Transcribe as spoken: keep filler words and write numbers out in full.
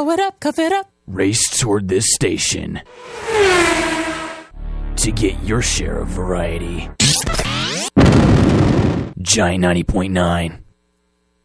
Blow it up, cuff it up. Race toward this station to get your share of variety. Giant ninety point nine.